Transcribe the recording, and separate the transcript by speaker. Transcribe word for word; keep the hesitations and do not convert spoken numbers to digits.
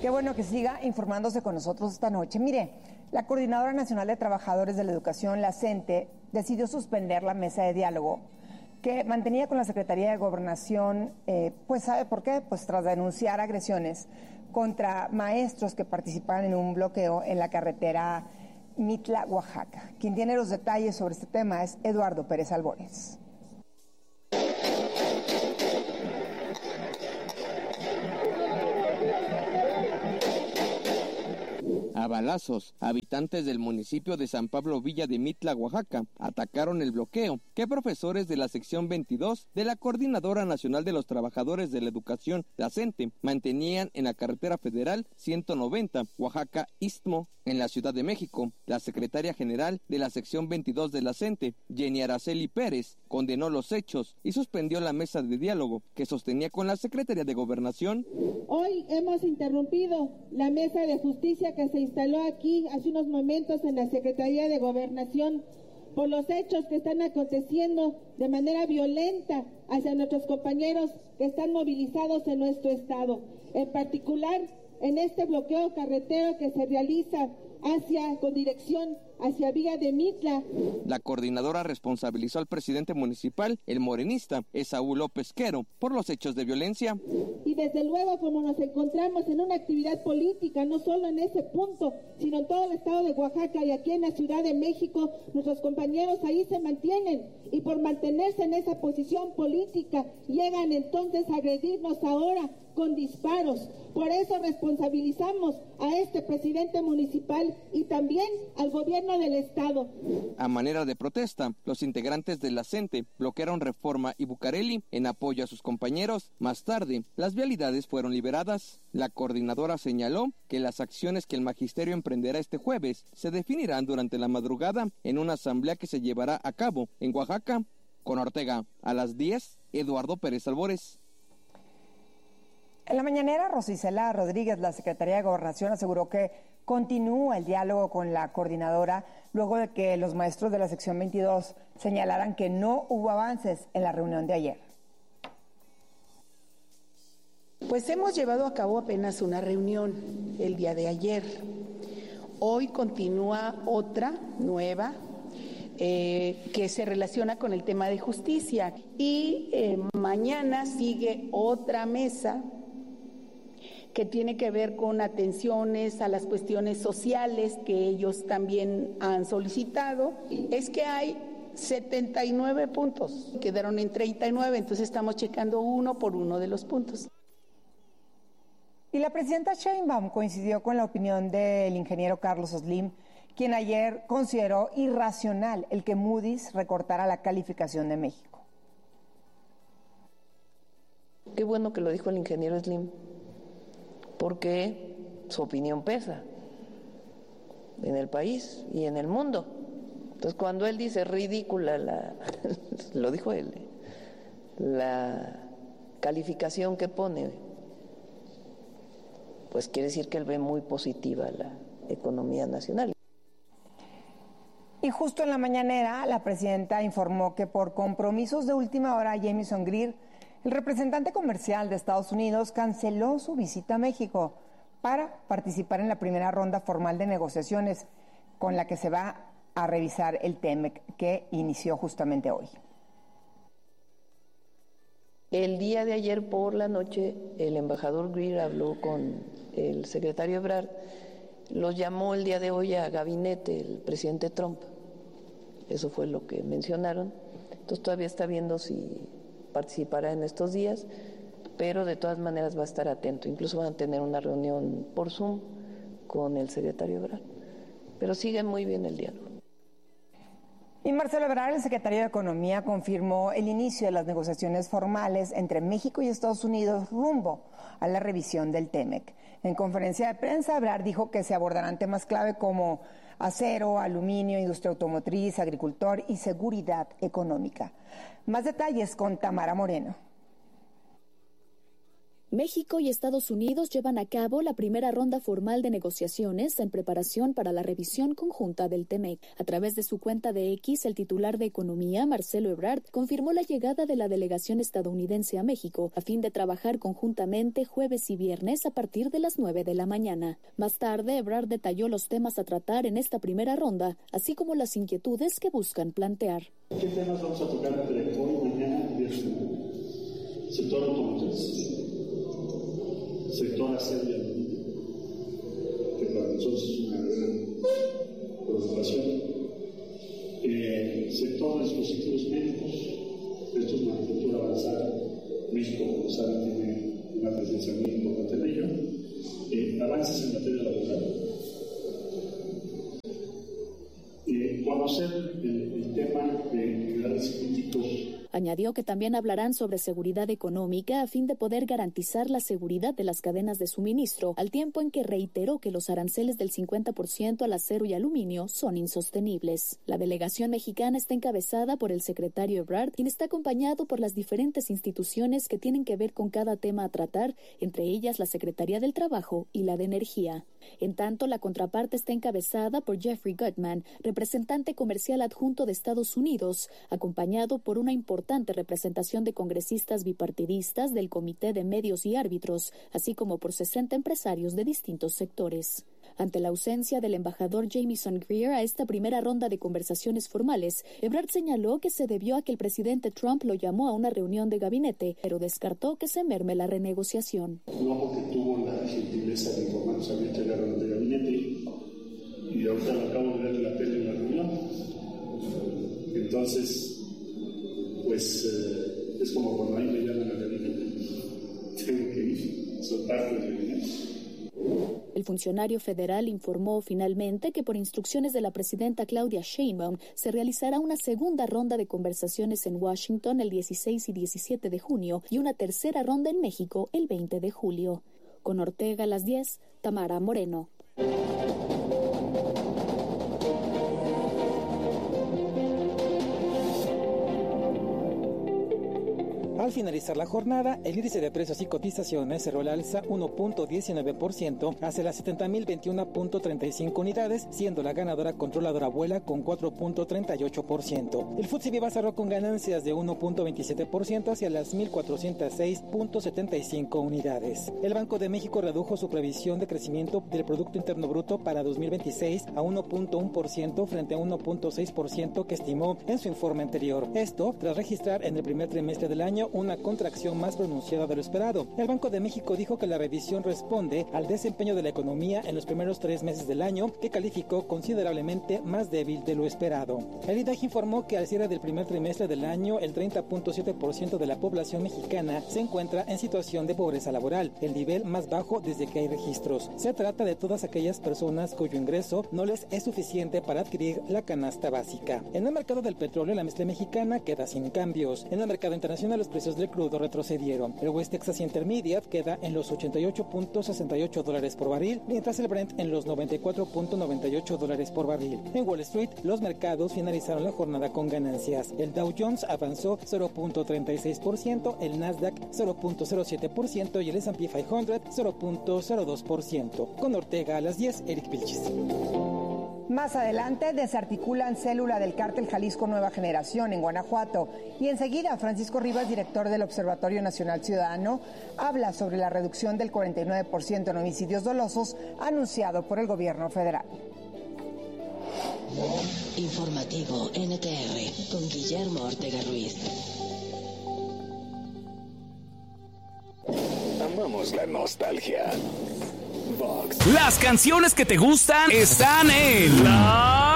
Speaker 1: Qué bueno que siga informándose con nosotros esta noche. Mire, la Coordinadora Nacional de Trabajadores de la Educación, la CENTE, decidió suspender la mesa de diálogo que mantenía con la Secretaría de Gobernación, eh, pues ¿sabe por qué? Pues tras denunciar agresiones contra maestros que participaban en un bloqueo en la carretera Mitla, Oaxaca. Quien tiene los detalles sobre este tema es Eduardo Pérez Albores.
Speaker 2: A balazos, habitantes del municipio de San Pablo Villa de Mitla, Oaxaca, atacaron el bloqueo que profesores de la sección veintidós de la Coordinadora Nacional de los Trabajadores de la Educación, la CENTE, mantenían en la carretera federal ciento noventa, Oaxaca-Istmo, en la Ciudad de México. La secretaria general de la sección veintidós de la CENTE, Jenny Araceli Pérez, condenó los hechos y suspendió la mesa de diálogo que sostenía con la Secretaría de Gobernación.
Speaker 3: Hoy hemos interrumpido la mesa de justicia que se instaló aquí hace unos momentos en la Secretaría de Gobernación por los hechos que están aconteciendo de manera violenta hacia nuestros compañeros que están movilizados en nuestro estado. En particular, en este bloqueo carretero que se realiza hacia, con dirección hacia Villa de Mitla.
Speaker 2: La coordinadora responsabilizó al presidente municipal, el morenista Esaú López Quero, por los hechos de violencia.
Speaker 3: Y desde luego, como nos encontramos en una actividad política, no solo en ese punto, sino en todo el estado de Oaxaca y aquí en la Ciudad de México, nuestros compañeros ahí se mantienen y por mantenerse en esa posición política llegan entonces a agredirnos ahora con disparos. Por eso responsabilizamos a este presidente municipal y también al gobierno del estado.
Speaker 2: A manera de protesta, los integrantes de la CENTE bloquearon Reforma y Bucareli en apoyo a sus compañeros. Más tarde, las vialidades fueron liberadas. La coordinadora señaló que las acciones que el magisterio emprenderá este jueves se definirán durante la madrugada en una asamblea que se llevará a cabo en Oaxaca. Con Ortega, a las diez, Eduardo Pérez Albores.
Speaker 1: En la mañanera, Rosicela Rodríguez, la Secretaría de Gobernación, aseguró que continúa el diálogo con la coordinadora luego de que los maestros de la sección veintidós señalaran que no hubo avances en la reunión de ayer.
Speaker 4: Pues hemos llevado a cabo apenas una reunión el día de ayer. Hoy continúa otra nueva eh, que se relaciona con el tema de justicia y eh, mañana sigue otra mesa que tiene que ver con atenciones a las cuestiones sociales que ellos también han solicitado. Es que hay setenta y nueve puntos, quedaron en treinta y nueve, entonces estamos checando uno por uno de los puntos.
Speaker 1: Y la presidenta Sheinbaum coincidió con la opinión del ingeniero Carlos Slim, quien ayer consideró irracional el que Moody's recortara la calificación de México.
Speaker 5: Qué bueno que lo dijo el ingeniero Slim, porque su opinión pesa en el país y en el mundo. Entonces, cuando él dice ridícula, la, lo dijo él, la calificación que pone, pues quiere decir que él ve muy positiva la economía nacional.
Speaker 1: Y justo en la mañanera, la presidenta informó que por compromisos de última hora, Jamieson Greer, el representante comercial de Estados Unidos, canceló su visita a México para participar en la primera ronda formal de negociaciones con la que se va a revisar el TEMEC, que inició justamente hoy.
Speaker 5: El día de ayer por la noche, el embajador Greer habló con el secretario Ebrard, los llamó el día de hoy a gabinete el presidente Trump. Eso fue lo que mencionaron. Entonces todavía está viendo si participará en estos días, pero de todas maneras va a estar atento. Incluso van a tener una reunión por Zoom con el secretario Ebrard. Pero sigue muy bien el diálogo.
Speaker 1: Y Marcelo Ebrard, el secretario de Economía, confirmó el inicio de las negociaciones formales entre México y Estados Unidos rumbo a la revisión del TEMEC. En conferencia de prensa, Ebrard dijo que se abordarán temas clave como acero, aluminio, industria automotriz, agricultor y seguridad económica. Más detalles con Tamara Moreno.
Speaker 6: México y Estados Unidos llevan a cabo la primera ronda formal de negociaciones en preparación para la revisión conjunta del T M E C. A través de su cuenta de X, el titular de Economía, Marcelo Ebrard, confirmó la llegada de la delegación estadounidense a México a fin de trabajar conjuntamente jueves y viernes a partir de las nueve de la mañana. Más tarde, Ebrard detalló los temas a tratar en esta primera ronda, así como las inquietudes que buscan plantear.
Speaker 7: ¿Qué temas vamos a tocar entre hoy, mañana y viernes? Sector automotriz, sector acero y aluminio, que para nosotros es una gran preocupación, eh, sector de dispositivos médicos, esto es manufactura avanzada, México, como saben, tiene una presencia muy importante en ello, eh, avances en materia laboral, eh, conocer el, el tema de grandes críticos.
Speaker 6: Añadió que también hablarán sobre seguridad económica a fin de poder garantizar la seguridad de las cadenas de suministro, al tiempo en que reiteró que los aranceles del cincuenta por ciento al acero y aluminio son insostenibles. La delegación mexicana está encabezada por el secretario Ebrard, quien está acompañado por las diferentes instituciones que tienen que ver con cada tema a tratar, entre ellas la Secretaría del Trabajo y la de Energía. En tanto, la contraparte está encabezada por Jeffrey Gutman, representante comercial adjunto de Estados Unidos, acompañado por una importante representación de congresistas bipartidistas del Comité de Medios y Árbitros, así como por sesenta empresarios de distintos sectores. Ante la ausencia del embajador Jamieson Greer a esta primera ronda de conversaciones formales, Ebrard señaló que se debió a que el presidente Trump lo llamó a una reunión de gabinete, pero descartó que se merme la renegociación.
Speaker 7: No, porque tuvo la gentileza de informarnos abierta de la reunión de gabinete y ahorita lo acabo de ver en la tele en la reunión. Entonces, pues eh, es como cuando a mí me llaman a la gabinete. Tengo que ir, soy parte del gabinete.
Speaker 6: El funcionario federal informó finalmente que por instrucciones de la presidenta Claudia Sheinbaum se realizará una segunda ronda de conversaciones en Washington el dieciséis y diecisiete de junio y una tercera ronda en México el veinte de julio. Con Ortega a las diez, Tamara Moreno.
Speaker 8: Al finalizar la jornada, el índice de precios y cotizaciones cerró al alza uno punto diecinueve por ciento hacia las setenta mil veintiuno punto treinta y cinco unidades, siendo la ganadora controladora Vuela con cuatro punto treinta y ocho por ciento. El F T S E Viva cerró con ganancias de uno punto veintisiete por ciento hacia las mil cuatrocientos seis punto setenta y cinco unidades. El Banco de México redujo su previsión de crecimiento del Producto Interno Bruto para dos mil veintiséis a uno punto uno por ciento frente a uno punto seis por ciento que estimó en su informe anterior. Esto tras registrar en el primer trimestre del año una contracción más pronunciada de lo esperado. El Banco de México dijo que la revisión responde al desempeño de la economía en los primeros tres meses del año, que calificó considerablemente más débil de lo esperado. El I D A G informó que al cierre del primer trimestre del año, el treinta punto siete por ciento de la población mexicana se encuentra en situación de pobreza laboral, el nivel más bajo desde que hay registros. Se trata de todas aquellas personas cuyo ingreso no les es suficiente para adquirir la canasta básica. En el mercado del petróleo, la mezcla mexicana queda sin cambios. En el mercado internacional, los precios del crudo retrocedieron. El West Texas Intermediate queda en los ochenta y ocho punto sesenta y ocho dólares por barril, mientras el Brent en los noventa y cuatro punto noventa y ocho dólares por barril. En Wall Street, los mercados finalizaron la jornada con ganancias. El Dow Jones avanzó cero punto treinta y seis por ciento, el Nasdaq cero punto cero siete por ciento y el S and P quinientos cero punto cero dos por ciento. Con Ortega a las diez, Eric Vilchis.
Speaker 1: Más adelante desarticulan célula del cártel Jalisco Nueva Generación en Guanajuato y enseguida Francisco Rivas, director del Observatorio Nacional Ciudadano, habla sobre la reducción del cuarenta y nueve por ciento en homicidios dolosos anunciado por el gobierno federal.
Speaker 9: Informativo N T R con Guillermo Ortega Ruiz.
Speaker 10: Amamos la nostalgia.
Speaker 11: Las canciones que te gustan están en La